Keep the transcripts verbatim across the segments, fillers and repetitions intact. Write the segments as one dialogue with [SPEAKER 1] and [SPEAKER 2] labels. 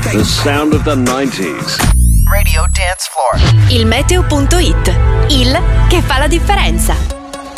[SPEAKER 1] The sound of the nineties.
[SPEAKER 2] Radio Dance Floor.
[SPEAKER 3] Il meteo punto it, il che fa la differenza.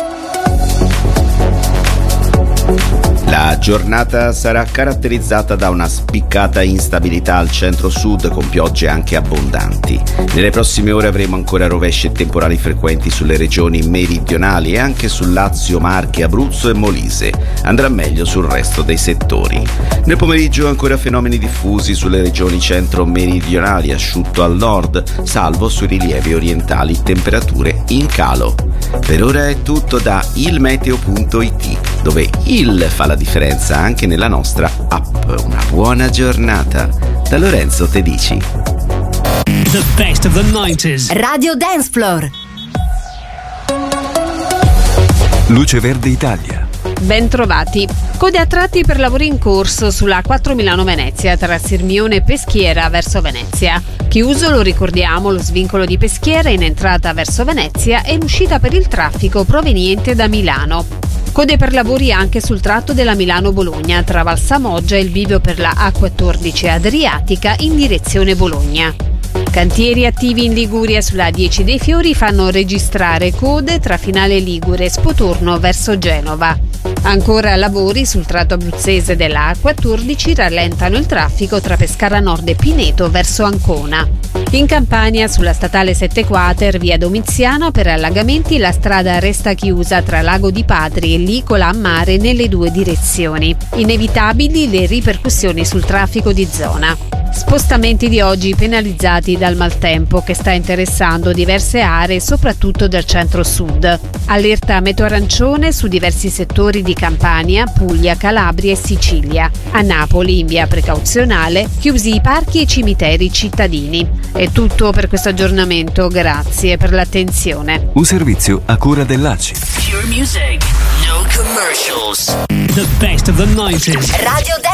[SPEAKER 4] La giornata sarà caratterizzata da una spiccata instabilità al centro-sud con piogge anche abbondanti. Nelle prossime ore avremo ancora rovesci e temporali frequenti sulle regioni meridionali e anche sul Lazio, Marche, Abruzzo e Molise. Andrà meglio sul resto dei settori. Nel pomeriggio ancora fenomeni diffusi sulle regioni centro-meridionali, asciutto al nord, salvo sui rilievi orientali, temperature in calo. Per ora è tutto da il meteo punto it, dove il fa la differenza anche nella nostra app. Una buona giornata da Lorenzo Tedici.
[SPEAKER 5] The best of the nineties.
[SPEAKER 3] Radio Dance Floor.
[SPEAKER 6] Luce Verde Italia.
[SPEAKER 7] Bentrovati. Code a tratti per lavori in corso sulla A quattro Milano-Venezia tra Sirmione e Peschiera verso Venezia. Chiuso, lo ricordiamo, lo svincolo di Peschiera in entrata verso Venezia e l'uscita per il traffico proveniente da Milano. Code per lavori anche sul tratto della Milano-Bologna tra Valsamoggia e il bivio per la A quattordici Adriatica in direzione Bologna. Cantieri attivi in Liguria sulla A dieci dei Fiori fanno registrare code tra Finale Ligure e Spotorno verso Genova. Ancora lavori sul tratto abruzzese della A quattordici rallentano il traffico tra Pescara Nord e Pineto verso Ancona. In Campania, sulla statale sette Quater, via Domiziano, per allagamenti la strada resta chiusa tra Lago di Patri e Licola a Mare nelle due direzioni. Inevitabili le ripercussioni sul traffico di zona. Spostamenti di oggi penalizzati dal maltempo che sta interessando diverse aree, soprattutto del centro-sud. Allerta meteo arancione su diversi settori di Campania, Puglia, Calabria e Sicilia. A Napoli, in via precauzionale, chiusi i parchi e i cimiteri cittadini. È tutto per questo aggiornamento, grazie per l'attenzione.
[SPEAKER 6] Un servizio a cura dell'A C I.
[SPEAKER 2] Pure music, no commercials.
[SPEAKER 5] The best of the nineties.
[SPEAKER 3] Radio Dance